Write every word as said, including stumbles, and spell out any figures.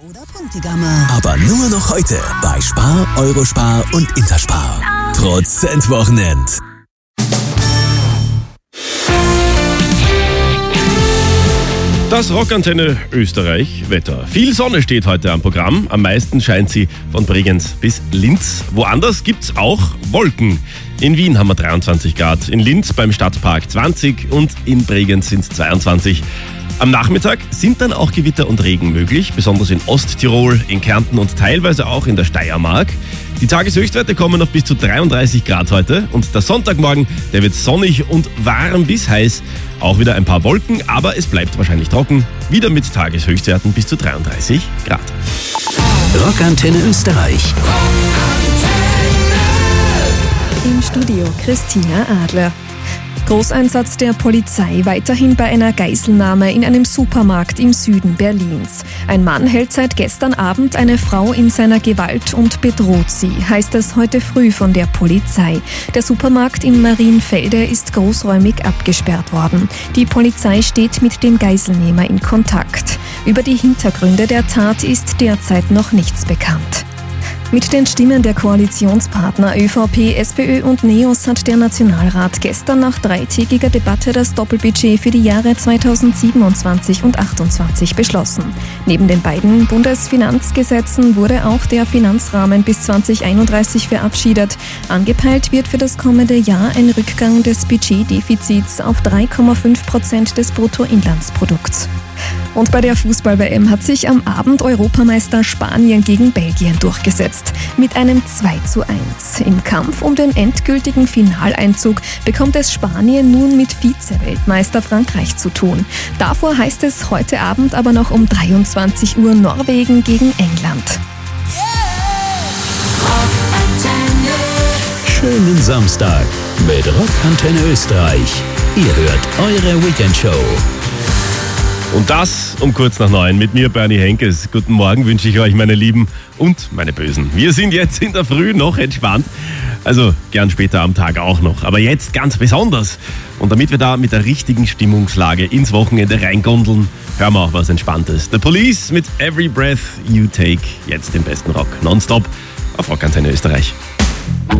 oder Puntigammer. Aber nur noch heute bei Spar, Eurospar und Interspar. Prozentwochenend. Das Rockantenne Österreich Wetter. Viel Sonne steht heute am Programm. Am meisten scheint sie von Bregenz bis Linz. Woanders gibt's auch Wolken. In Wien haben wir dreiundzwanzig Grad, in Linz beim Stadtpark zwanzig und in Bregenz sind es zweiundzwanzig. Am Nachmittag sind dann auch Gewitter und Regen möglich, besonders in Osttirol, in Kärnten und teilweise auch in der Steiermark. Die Tageshöchstwerte kommen auf bis zu dreiunddreißig Grad heute und der Sonntagmorgen, der wird sonnig und warm bis heiß. Auch wieder ein paar Wolken, aber es bleibt wahrscheinlich trocken. Wieder mit Tageshöchstwerten bis zu dreiunddreißig Grad. Rockantenne Österreich. Im Studio Christina Adler. Großeinsatz der Polizei weiterhin bei einer Geiselnahme in einem Supermarkt im Süden Berlins. Ein Mann hält seit gestern Abend eine Frau in seiner Gewalt und bedroht sie, heißt es heute früh von der Polizei. Der Supermarkt in Marienfelde ist großräumig abgesperrt worden. Die Polizei steht mit dem Geiselnehmer in Kontakt. Über die Hintergründe der Tat ist derzeit noch nichts bekannt. Mit den Stimmen der Koalitionspartner ÖVP, SPÖ und NEOS hat der Nationalrat gestern nach dreitägiger Debatte das Doppelbudget für die Jahre zweitausendsiebenundzwanzig und achtundzwanzig beschlossen. Neben den beiden Bundesfinanzgesetzen wurde auch der Finanzrahmen bis zweitausendeinunddreißig verabschiedet. Angepeilt wird für das kommende Jahr ein Rückgang des Budgetdefizits auf drei Komma fünf Prozent des Bruttoinlandsprodukts. Und bei der Fußball-W M hat sich am Abend Europameister Spanien gegen Belgien durchgesetzt. Mit einem zwei zu eins. Im Kampf um den endgültigen Finaleinzug bekommt es Spanien nun mit Vize-Weltmeister Frankreich zu tun. Davor heißt es heute Abend aber noch um dreiundzwanzig Uhr Norwegen gegen England. Schönen Samstag mit Rockantenne Österreich. Ihr hört eure Weekendshow. Und das um kurz nach neun mit mir, Bernie Henkes. Guten Morgen wünsche ich euch, meine Lieben und meine Bösen. Wir sind jetzt in der Früh noch entspannt, also gern später am Tag auch noch, aber jetzt ganz besonders. Und damit wir da mit der richtigen Stimmungslage ins Wochenende reingondeln, hören wir auch was Entspanntes. The Police mit Every Breath You Take, jetzt den besten Rock nonstop auf Rockantenne Österreich.